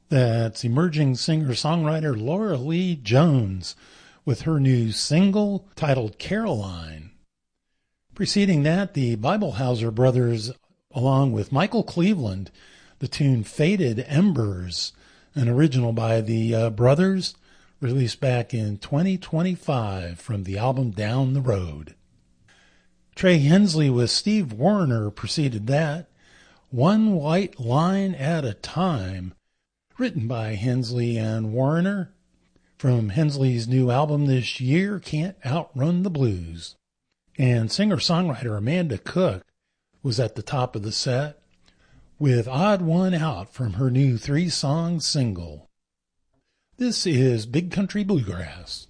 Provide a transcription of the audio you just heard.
That's emerging singer-songwriter Laura Lee Jones with her new single titled Caroline. Preceding that, the Bibelhauser brothers, along with Michael Cleveland, the tune Faded Embers, an original by the brothers, released back in 2025 from the album Down the Road. Trey Hensley with Steve Wariner preceded that, One White Line at a Time, written by Hensley and Wariner, from Hensley's new album this year, Can't Outrun the Blues. And singer-songwriter Amanda Cook was at the top of the set with Odd One Out from her new 3-song single. This is Big Country Bluegrass.